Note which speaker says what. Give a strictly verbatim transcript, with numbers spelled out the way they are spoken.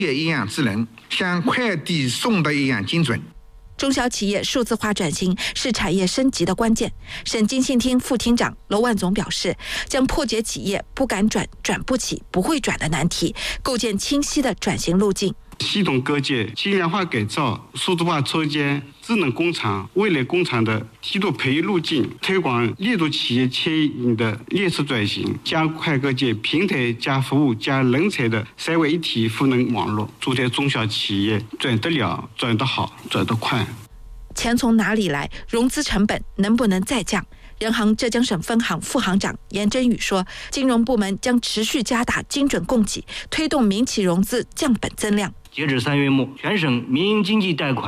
Speaker 1: 一样智能，像快递送的一样精准。
Speaker 2: 中小企业数字化转型是产业升级的关键。省经信厅副厅长娄万总表示，将破解企业不敢转、转不起、不会转的难题，构建清晰的转型路径。
Speaker 3: 系统构建、轻量化改造、数字化抽检、智能工厂、未来工厂的梯度培育路径，推广力度企业牵引的列车转型，加快构建平台加服务加人才的三位一体赋能网络，助力中小企业转得了、转得好、转得快。
Speaker 2: 钱从哪里来？融资成本能不能再降？人行浙江省分行副行长严真宇说，金融部门将持续加大精准供给，推动民企融资降本增量。
Speaker 4: 截至三月末，全省民营经济贷款